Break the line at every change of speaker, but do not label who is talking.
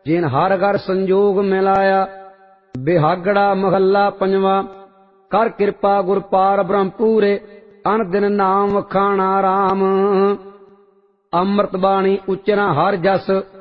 जिन हर घर संजोग मिलाया। बिहागड़ा महला पंजवा। कर कृपा गुर पार ब्रह्म पूरे, अन दिन नाम वखाणा राम। अमृत बाणी उचरा हर जस,